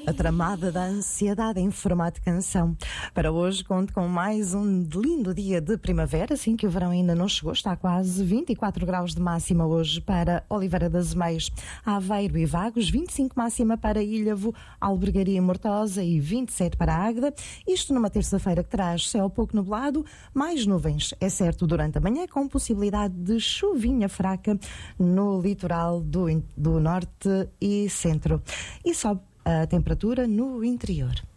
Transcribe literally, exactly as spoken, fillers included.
A tramada da ansiedade em formato de canção. Para hoje conto com mais um lindo dia de primavera, assim que o verão ainda não chegou, está quase vinte e quatro graus de máxima hoje para Oliveira das Meias, Aveiro e Vagos, vinte e cinco máxima para Ilhavo, Albergaria e Mortosa e vinte e sete para Águeda. Isto numa terça-feira que traz céu pouco nublado, mais nuvens, é certo, durante a manhã, com possibilidade de chuvinha fraca no litoral do, do norte e centro. E sobe a temperatura no interior.